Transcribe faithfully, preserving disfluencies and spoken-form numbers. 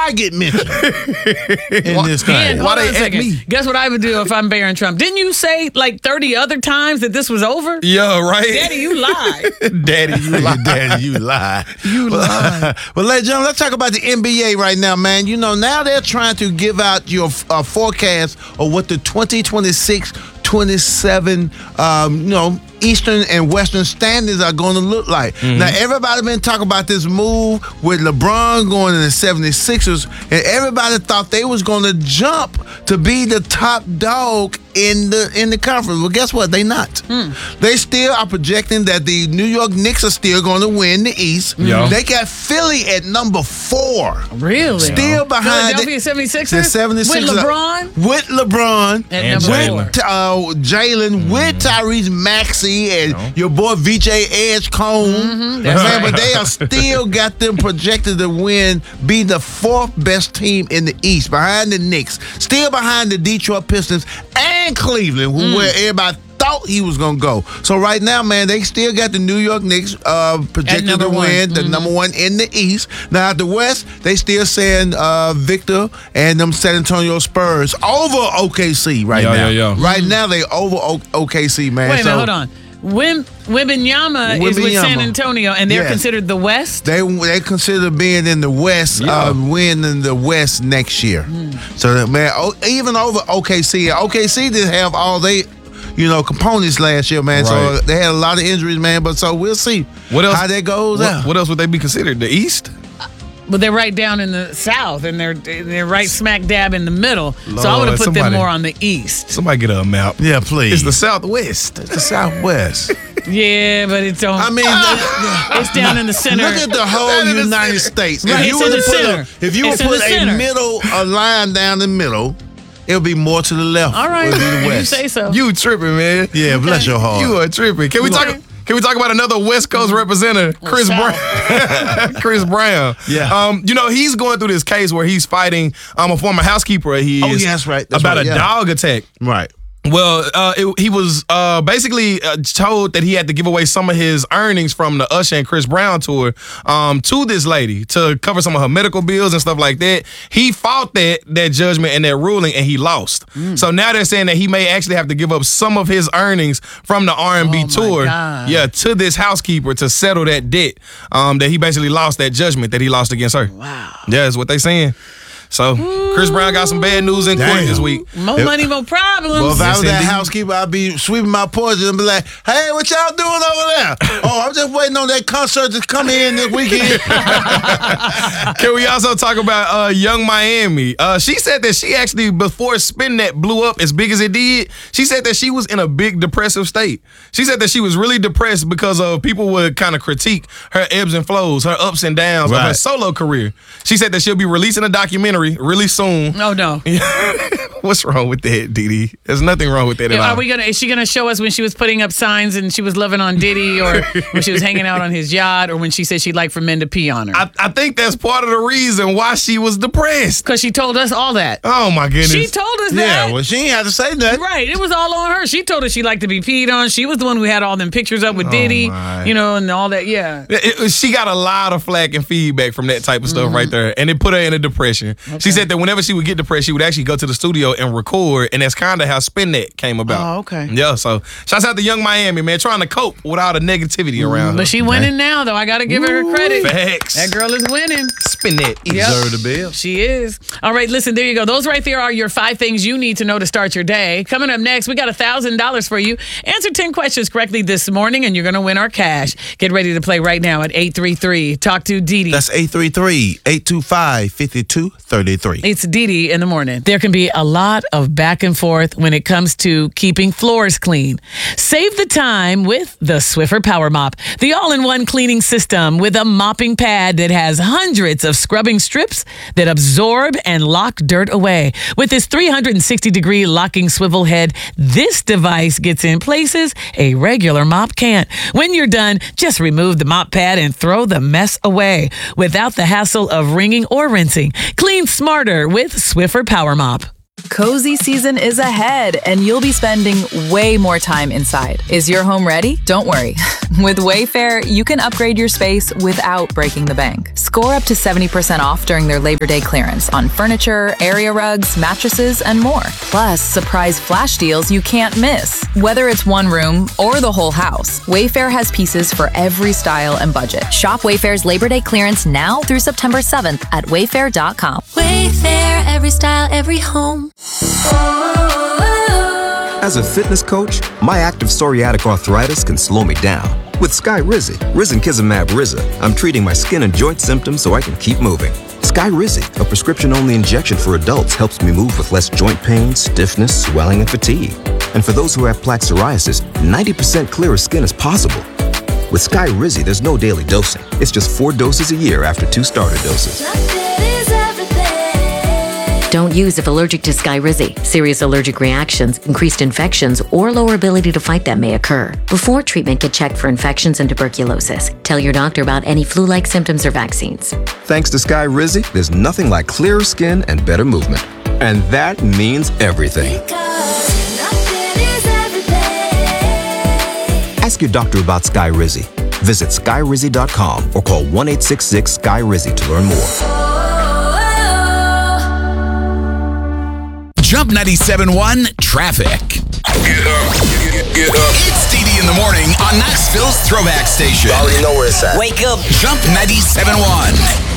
I get mentioned in Why, this thing? Why they at me? Guess what I would do if I'm Barron Trump? Didn't you say like thirty other times that this was over? Yeah, right. Daddy, you lie. Daddy, you lie. Daddy, you lie. You lie. Well, ladies and gentlemen, let's talk about the N B A right now, man. You know, now they're trying to give out your uh, forecast of what the twenty twenty-six twenty-seven, um, you know, Eastern and Western standings are going to look like. Mm-hmm. Now, everybody been talking about this move with LeBron going to the seventy-sixers, and everybody thought they was going to jump to be the top dog in the in the conference. Well, guess what? They not. Mm. They still are projecting that the New York Knicks are still going to win the East. Yeah. They got Philly at number four. Really? Still behind Philadelphia the, seventy-sixers? the seventy-sixers. With LeBron? With LeBron. At And number With four. uh, Jalen, mm. with Tyrese Maxey, and No. your boy V J Edgecombe. Mm-hmm, Man, right. but they are still got them projected to win, be the fourth best team in the East, behind the Knicks, still behind the Detroit Pistons and Cleveland, who Mm. where everybody thought he was gonna go. So right now, man, they still got the New York Knicks uh, projected number to one. win, the Mhm. number one in the East. Now at the West, they still saying uh, Victor and them San Antonio Spurs over O K C right Yeah, now. yeah, yeah. Right now they over o- OKC, man. Wait a so minute, hold on. Wim, Wembanyama is with Wembanyama. San Antonio, and they're Yes. considered the West? They they consider being in the West, Yeah. uh, winning the West next year. Hmm. So that, man, o- even over O K C, O K C didn't have all they, you know, components last year, man. So Right. they had a lot of injuries, man. But so we'll see What else? how that goes out. What, what else would they be considered? The East? But they're right down in the South, and they're they're right smack dab in the middle. so I would Lord, have put somebody- them more on the East. Somebody get a map. Yeah, please. It's the Southwest. It's the Southwest. Yeah, but it don't. I mean, that- it's down in the center. look at the whole in the United center. States. Right, if you it's in were the to put center. a, if you It's would in put the a center. middle, a line down the middle, it'll be more to the left. All right, It'll be the if you West. say so. You tripping, man. Yeah, bless your heart. You are tripping. Can we talk? Can we talk about another West Coast representative, Chris South. Brown? Chris Brown. Yeah. Um, you know, he's going through this case where he's fighting um, a former housekeeper. He Oh, is yeah, that's right. That's about right, a yeah. dog attack. Right. Well, uh, it, he was uh, basically uh, told that he had to give away some of his earnings from the Usher and Chris Brown tour um, to this lady to cover some of her medical bills and stuff like that. He fought that that judgment and that ruling, and he lost. Mm. So now they're saying that he may actually have to give up some of his earnings from the R and B Oh, my tour, God. yeah, to this housekeeper to settle that debt um, that he basically lost, that judgment that he lost against her. Wow. Yeah, that's what they saying. So Chris Brown got some bad news in court Damn. this week. More money, more problems. Well, if I was Yes, that indeed. housekeeper, I'd be sweeping my porch and be like, hey, what y'all doing over there? Oh, I'm just waiting on that concert to come in this weekend. Can we also talk about uh, Young Miami? Uh, she said that she actually, before Spin That blew up as big as it did, she said that she was in a big depressive state. She said that she was really depressed because of people would kind of critique her ebbs and flows, her ups and downs of her Right. solo career. She said that she'll be releasing a documentary really soon. Oh, no. What's wrong with that, Didi? There's nothing wrong with that at Are all. we gonna? Is she gonna show us when she was putting up signs and she was loving on Diddy, or when she was hanging out on his yacht, or when she said she'd like for men to pee on her? I, I think that's part of the reason why she was depressed. Because she told us all that. Oh, my goodness. She told us that. Yeah, well, she ain't have to say nothing. Right, it was all on her. She told us she liked to be peed on. She was the one who had all them pictures up with Diddy, my. you know, and all that. Yeah. It- it- she got a lot of flack and feedback from that type of stuff right there, and it put her in a depression. She said that whenever she would get depressed, she would actually go to the studio and record, and that's kind of how Spin That came about. Oh, okay. Yeah, so shouts out to Young Miami, man, trying to cope with all the negativity around her. But she winning now, though. I got to give her her credit. Facts. That girl is winning. Spin That. Yep. Deserve the bill. She is. All right, listen, there you go. Those right there are your five things you need to know to start your day. Coming up next, we got one thousand dollars for you. Answer ten questions correctly this morning, and you're going to win our cash. Get ready to play right now at eight three three. Talk to Didi. That's eight three three, eight two five, five two three three. It's Didi in the morning. There can be a lot of back and forth when it comes to keeping floors clean. Save the time with the Swiffer Power Mop, the all-in-one cleaning system with a mopping pad that has hundreds of scrubbing strips that absorb and lock dirt away. With its three hundred sixty degree locking swivel head, this device gets in places a regular mop can't. When you're done, just remove the mop pad and throw the mess away without the hassle of wringing or rinsing. Clean smarter with Swiffer Power Mop. Cozy season is ahead, and you'll be spending way more time inside. Is your home ready? Don't worry. With Wayfair, you can upgrade your space without breaking the bank. Score up to seventy percent off during their Labor Day clearance on furniture, area rugs, mattresses, and more. Plus, surprise flash deals you can't miss. Whether it's one room or the whole house, Wayfair has pieces for every style and budget. Shop Wayfair's Labor Day clearance now through September seventh at wayfair dot com. Wayfair, every style, every home. As a fitness coach, my active psoriatic arthritis can slow me down. With Skyrizi, Risankizumab Riza, I'm treating my skin and joint symptoms so I can keep moving. Skyrizi, a prescription-only injection for adults, helps me move with less joint pain, stiffness, swelling, and fatigue. And for those who have plaque psoriasis, ninety percent clearer skin is possible. With Skyrizi, there's no daily dosing. It's just four doses a year after two starter doses. Don't use if allergic to Skyrizi. Serious allergic reactions, increased infections, or lower ability to fight them may occur. Before treatment, get checked for infections and tuberculosis. Tell your doctor about any flu-like symptoms or vaccines. Thanks to Skyrizi, there's nothing like clearer skin and better movement. And that means everything. Ask your doctor about Skyrizi. Visit skyrizi dot com or call one eight six six Skyrizi to learn more. Jump ninety-seven point one Traffic. Get up, get, get up. It's D D in the morning on Knoxville's Throwback Station. I already know where it's at. Wake up. Jump ninety-seven point one.